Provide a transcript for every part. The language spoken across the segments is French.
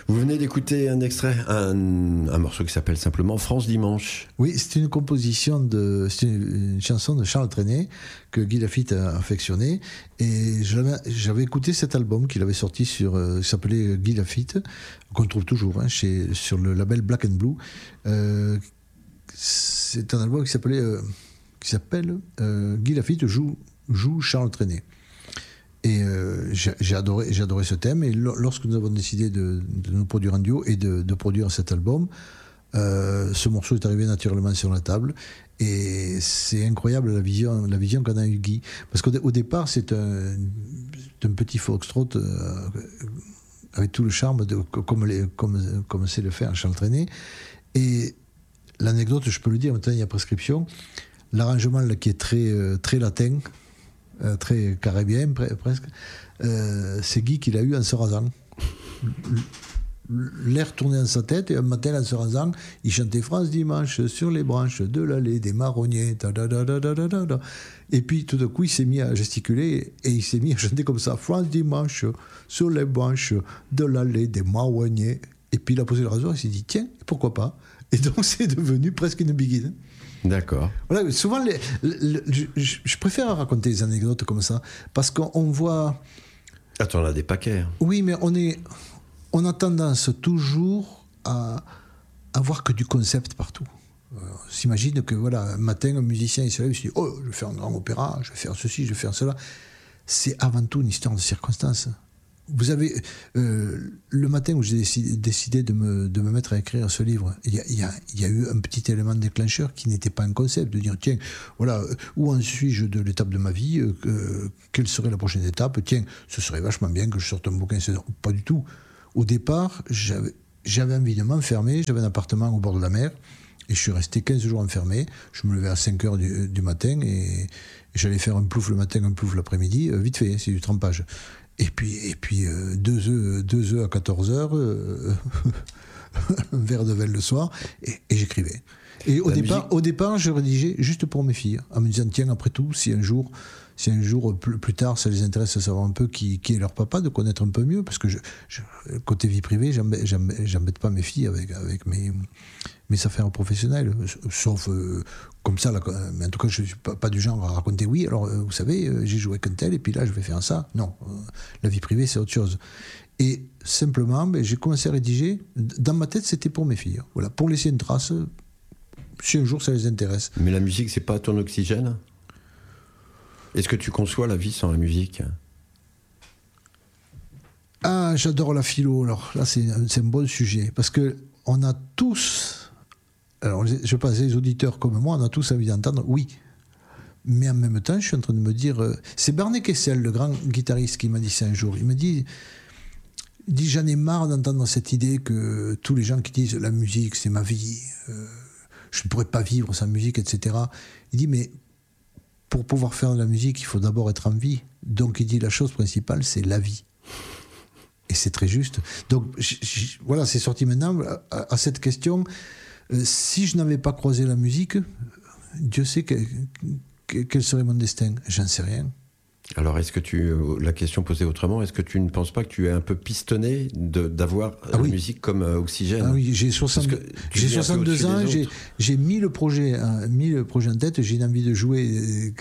Vous venez d'écouter un extrait, un morceau qui s'appelle simplement France Dimanche. Oui, c'est une composition c'est une chanson de Charles Trenet que Guy Laffitte a affectionné. Et j'avais écouté cet album qu'il avait sorti qui s'appelait Guy Laffitte, qu'on trouve toujours sur le label Black and Blue. C'est un album qui s'appelle Guy Laffitte joue Charles Trenet. Et j'ai adoré ce thème. Et lorsque nous avons décidé de nous produire un duo et de produire cet album, ce morceau est arrivé naturellement sur la table. Et c'est incroyable la vision qu'en a eu Guy. Parce qu'au départ, c'est un petit foxtrot avec tout le charme comme sait le faire Charles Trenet. Et l'anecdote, je peux le dire, maintenant il y a prescription. L'arrangement là, qui est très latin, très caribéen presque, c'est Guy qui l'a eu en se rasant. L'air tournait dans sa tête et un matin en se rasant, il chantait France Dimanche sur les branches de l'allée des marronniers. Et puis tout d'un coup il s'est mis à gesticuler et il s'est mis à chanter comme ça, France Dimanche sur les branches de l'allée des marronniers. Et puis il a posé le rasoir et il s'est dit tiens, pourquoi pas. Et donc c'est devenu presque une biguine. D'accord. Voilà, souvent, je préfère raconter des anecdotes comme ça, parce qu'on voit... Ah, t'en as des paquets. Oui, mais on a tendance toujours à voir que du concept partout. On s'imagine que, voilà, un matin, un musicien, il se lève, il se dit « Oh, je vais faire un grand opéra, je vais faire ceci, je vais faire cela ». C'est avant tout une histoire de circonstances. Vous avez le matin où j'ai décidé de me mettre à écrire ce livre, il y a eu un petit élément déclencheur qui n'était pas un concept, de dire tiens, voilà, où en suis-je de l'étape de ma vie, quelle serait la prochaine étape, tiens, ce serait vachement bien que je sorte un bouquin. Pas du tout. Au départ, j'avais envie de m'enfermer, j'avais un appartement au bord de la mer, et je suis resté 15 jours enfermé. Je me levais à 5h du matin, et j'allais faire un plouf le matin, un plouf l'après-midi, vite fait, c'est du trempage. Et puis 2 œufs à 14h, un verre de vin le soir, et j'écrivais. Et au départ, je rédigeais juste pour mes filles, en me disant, tiens, après tout, si un jour plus tard, ça les intéresse de savoir un peu qui est leur papa, de connaître un peu mieux, parce que côté vie privée, j'embête pas mes filles avec mes affaires professionnelles, sauf comme ça, là, mais en tout cas, je ne suis pas du genre à raconter, oui, alors vous savez, j'ai joué avec un tel, et puis là, je vais faire ça. Non, la vie privée, c'est autre chose. Et simplement, j'ai commencé à rédiger, dans ma tête, c'était pour mes filles, voilà, pour laisser une trace, si un jour ça les intéresse. Mais la musique, c'est pas ton oxygène ? Est-ce que tu conçois la vie sans la musique ? Ah, j'adore la philo. Alors là, c'est un bon sujet. Parce qu'on a tous, alors je pense les auditeurs comme moi, on a tous envie d'entendre oui. Mais en même temps, je suis en train de me dire, c'est Barney Kessel, le grand guitariste, qui m'a dit ça un jour. Il m'a dit j'en ai marre d'entendre cette idée que tous les gens qui disent la musique, c'est ma vie, je ne pourrais pas vivre sans musique, etc. Il dit, mais pour pouvoir faire de la musique, il faut d'abord être en vie. Donc il dit, la chose principale, c'est la vie. Et c'est très juste. Donc voilà, c'est sorti maintenant à cette question. Si je n'avais pas croisé la musique, Dieu sait quel serait mon destin. J'en sais rien. Alors, la question posée autrement, est-ce que tu ne penses pas que tu es un peu pistonné d'avoir la musique comme oxygène ? Ah oui, j'ai 62 ans, j'ai mis le projet en tête, j'ai une envie de jouer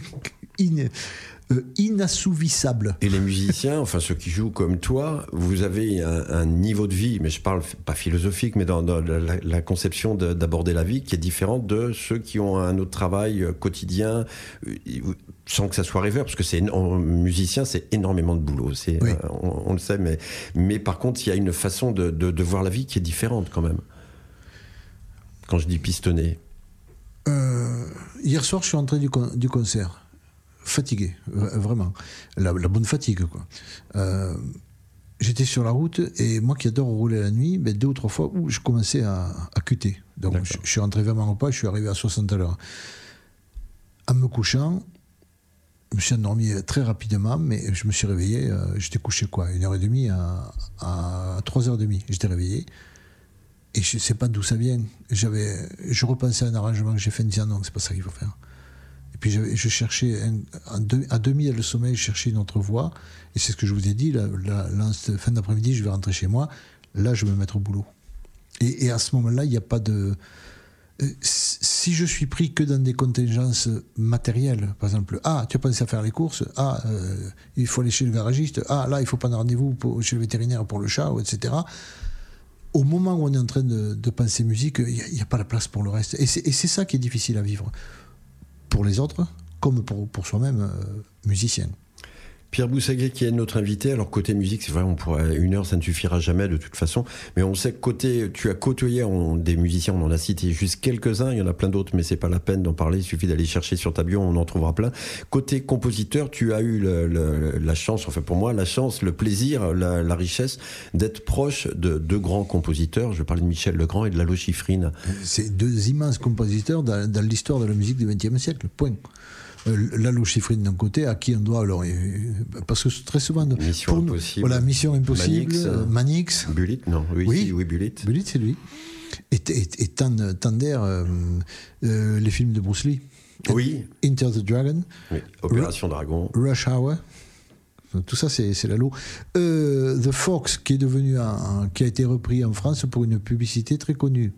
inassouvissable. Et les musiciens, enfin ceux qui jouent comme toi, vous avez un niveau de vie, mais je parle pas philosophique, mais dans la conception d'aborder la vie qui est différente de ceux qui ont un autre travail quotidien, sans que ça soit rêveur, parce que musicien, c'est énormément de boulot. Oui. On le sait, mais par contre, il y a une façon de voir la vie qui est différente quand même. Quand je dis pistonné. Hier soir, je suis rentré du concert. Fatigué, vraiment. La bonne fatigue, quoi. J'étais sur la route et moi qui adore rouler la nuit, 2 ou 3 fois où je commençais à cuter. Donc je suis rentré vers mon repas, je suis arrivé à 60 à l'heure. En me couchant, je me suis endormi très rapidement, mais je me suis réveillé, j'étais couché 1h30 à 3h30, j'étais réveillé. Et je ne sais pas d'où ça vient. Je repensais à un arrangement que j'ai fait en disant non, c'est pas ça qu'il faut faire. Et puis je cherchais, à demi à le sommeil, je cherchais une autre voie. Et c'est ce que je vous ai dit, la fin d'après-midi, je vais rentrer chez moi. là, je vais me mettre au boulot. Et à ce moment-là, il n'y a pas de... Si je suis pris que dans des contingences matérielles, par exemple, tu as pensé à faire les courses, il faut aller chez le garagiste, là, il faut prendre rendez-vous chez le vétérinaire pour le chat, etc. Au moment où on est en train de penser musique, il n'y a pas la place pour le reste. Et c'est ça qui est difficile à vivre. Pour les autres, comme pour soi-même, musicien. Pierre Boussaguet qui est notre invité. Alors côté musique, c'est vrai, on pourrait 1 heure, ça ne suffira jamais de toute façon. Mais on sait que tu as côtoyé des musiciens, on en a cité juste quelques-uns. Il y en a plein d'autres, mais c'est pas la peine d'en parler. Il suffit d'aller chercher sur ta bio, on en trouvera plein. Côté compositeur, tu as eu la chance, enfin pour moi, la chance, le plaisir, la richesse d'être proche de 2 grands compositeurs. Je vais parler de Michel Legrand et de Lalo Schifrin. C'est 2 immenses compositeurs dans l'histoire de la musique du XXe siècle. Point. Lalo Schifrin d'un côté, à qui on doit alors, parce que très souvent Mission Impossible, voilà, Mission Impossible, Manix, Bullitt, non, oui, Bullitt. Bullitt, c'est lui, et Thunder, les films de Bruce Lee, oui, Enter the Dragon, oui. Opération Dragon, Rush Hour, tout ça c'est Lalo. The Fox qui a été repris en France pour une publicité très connue.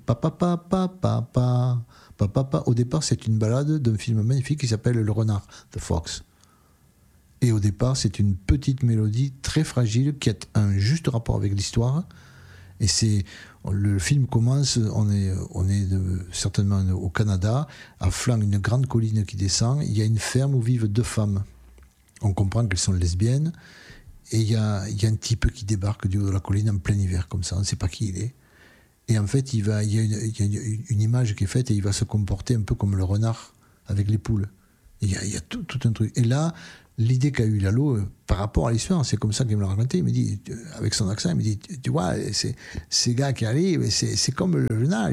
Au départ, c'est une ballade d'un film magnifique qui s'appelle Le Renard, The Fox. Et au départ, c'est une petite mélodie très fragile qui a un juste rapport avec l'histoire. Et le film commence, on est certainement au Canada, à flanc une grande colline qui descend. Il y a une ferme où vivent 2 femmes. On comprend qu'elles sont lesbiennes. Et il y a un type qui débarque du haut de la colline en plein hiver, comme ça, on ne sait pas qui il est. Et en fait, il y a une image qui est faite et il va se comporter un peu comme le renard avec les poules. Il y a tout un truc. Et là, l'idée qu'a eu Lalo par rapport à l'histoire, c'est comme ça qu'il me l'a raconté. Il me dit, avec son accent, il me dit, tu vois, ces gars qui arrivent, c'est comme le renard.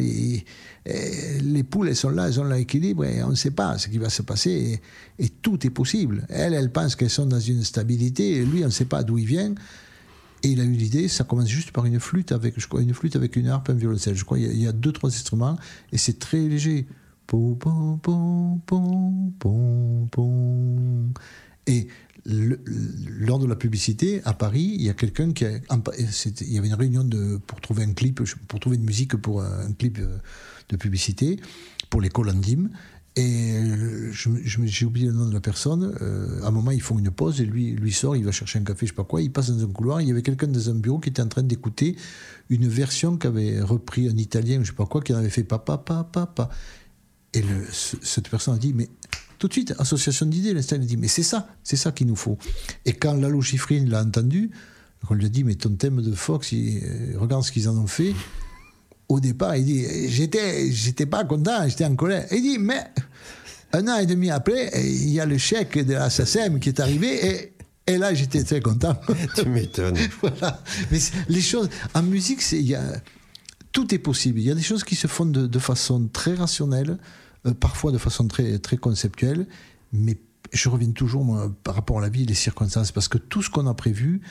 Les poules, elles sont là, elles ont l'équilibre et on ne sait pas ce qui va se passer. Et tout est possible. Elle pense qu'elles sont dans une stabilité. Et lui, on ne sait pas d'où il vient. Et il a eu l'idée, ça commence juste par une flûte avec une harpe, un violoncelle. Je crois qu'il y a 2-3 instruments et c'est très léger. Pom, pom, pom, pom, pom, pom. Et lors de la publicité, à Paris, il y a quelqu'un il y avait une réunion pour trouver un clip, pour trouver une musique pour un clip de publicité pour l'école Andim. Et j'ai oublié le nom de la personne. À un moment, ils font une pause et lui sort, il va chercher un café, je sais pas quoi. Il passe dans un couloir. Il y avait quelqu'un dans un bureau qui était en train d'écouter une version qu'avait repris un Italien, je sais pas quoi, qui en avait fait papa, papa, papa. Et cette personne a dit, mais tout de suite, association d'idées, l'instant, il a dit, mais c'est ça qu'il nous faut. Et quand Lalo Schifrin l'a entendu, on lui a dit, mais ton thème de Fox, regarde ce qu'ils en ont fait. Au départ, il dit, j'étais pas content, j'étais en colère. Il dit, mais 1 an et demi après, il y a le chèque de la SACEM qui est arrivé et là, j'étais très content. Tu m'étonnes. Voilà. Mais les choses, en musique, tout est possible. Il y a des choses qui se font de façon très rationnelle, parfois de façon très, très conceptuelle, mais je reviens toujours, moi, par rapport à la vie et les circonstances, parce que tout ce qu'on a prévu,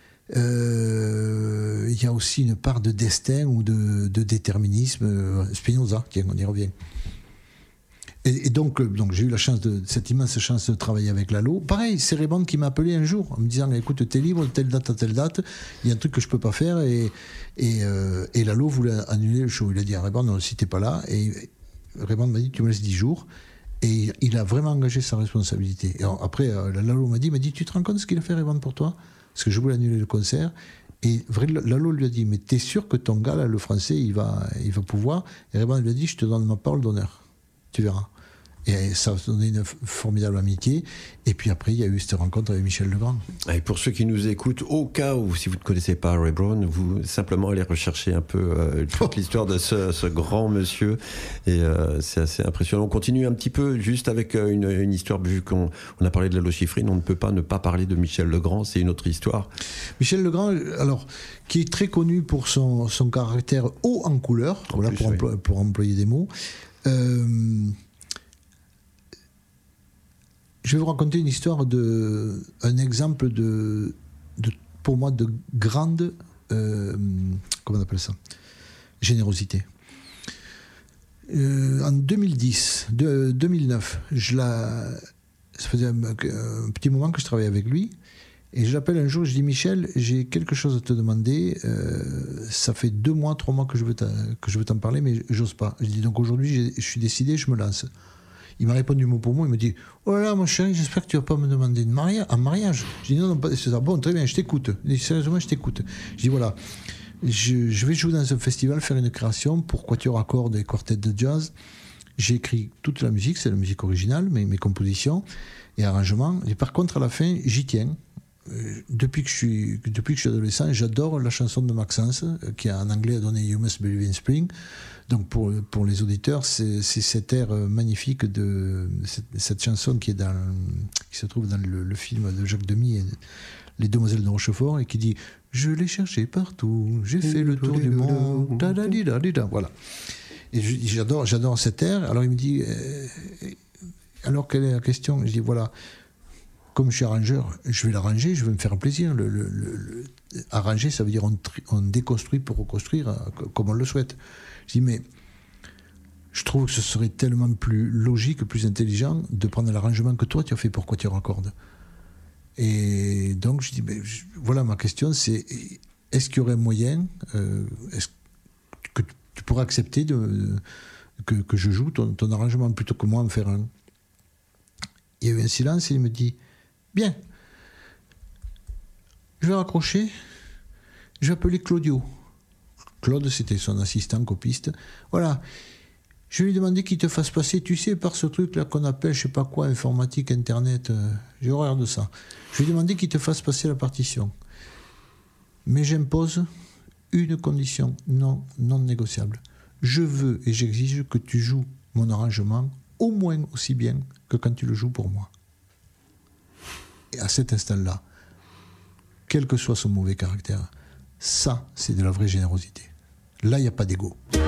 il y a aussi une part de destin ou de déterminisme. Spinoza, tiens, on y revient. Et donc j'ai eu cette immense chance de travailler avec Lalo. Pareil, c'est Raymond qui m'a appelé un jour en me disant, écoute, t'es libre de telle date à telle date, il y a un truc que je peux pas faire, et Lalo voulait annuler le show. Il a dit à Raymond, non, si t'es pas là, et Raymond m'a dit, tu me laisses 10 jours. Et il a vraiment engagé sa responsabilité. Et après, Lalo m'a dit, tu te rends compte ce qu'il a fait, Raymond, pour toi? Parce que je voulais annuler le concert. Et Lalo lui a dit, mais t'es sûr que ton gars, là, le français, il va pouvoir? Et Raymond lui a dit, je te donne ma parole d'honneur. Tu verras. Et ça a donné une formidable amitié. Et puis après, il y a eu cette rencontre avec Michel Legrand. Et pour ceux qui nous écoutent, au cas où, si vous ne connaissez pas Ray Brown, vous simplement allez rechercher un peu toute l'histoire de ce grand monsieur. Et c'est assez impressionnant. On continue un petit peu juste avec une histoire, vu qu'on a parlé de Lalo Schifrin, on ne peut pas ne pas parler de Michel Legrand, c'est une autre histoire. Michel Legrand, alors, qui est très connu pour son caractère haut en couleur, voilà, plus, pour employer des mots. Je vais vous raconter une histoire un exemple pour moi, de grande, comment on appelle ça, générosité. En 2009, ça faisait un petit moment que je travaillais avec lui, Et je l'appelle un jour, je dis Michel, j'ai quelque chose à te demander. Ça fait 2 mois, 3 mois que je veux t'en parler, mais j'ose pas. Je dis donc aujourd'hui, je suis décidé, je me lance. Il m'a répondu mot pour mot, il me dit oh là là, mon chéri, j'espère que tu vas pas me demander un mariage. Je dis non, pas c'est ça. Bon, très bien, je t'écoute. Il dit sérieusement, je t'écoute. Je dis voilà, je vais jouer dans un festival, faire une création pour quatuor à cordes et quartet de jazz. J'ai écrit toute la musique, c'est la musique originale, mes compositions et arrangements. Et par contre, à la fin, j'y tiens. Depuis que je suis adolescent, j'adore la chanson de Maxence, qui en anglais a donné You Must Believe in Spring. Donc pour les auditeurs, c'est cet air magnifique de cette chanson qui se trouve dans le film de Jacques Demy, Les Demoiselles de Rochefort, et qui dit « Je l'ai cherché partout, j'ai fait le tour du monde, voilà. Et j'adore cet air. Alors il me dit « Alors quelle est la question ?» Je dis « Voilà, comme je suis arrangeur, je vais l'arranger, je vais me faire plaisir. Arranger, ça veut dire on déconstruit pour reconstruire comme on le souhaite. » Je dis, mais je trouve que ce serait tellement plus logique, plus intelligent de prendre l'arrangement que toi tu as fait pour quatuor à cordes. Et donc je dis, voilà, ma question c'est, est-ce qu'il y aurait moyen, est-ce que tu pourrais accepter que je joue ton arrangement plutôt que moi en faire un? Il y a eu un silence et il me dit, bien, je vais raccrocher, je vais appeler Claudio. Claude, c'était son assistant copiste. Voilà. Je vais lui demander qu'il te fasse passer, tu sais, par ce truc-là qu'on appelle, je sais pas quoi, informatique, internet. J'ai horreur de ça. Je vais lui demander qu'il te fasse passer la partition. Mais j'impose une condition non négociable. Je veux et j'exige que tu joues mon arrangement au moins aussi bien que quand tu le joues pour moi. Et à cet instant-là, quel que soit son mauvais caractère, ça, c'est de la vraie générosité. Là, il n'y a pas d'ego.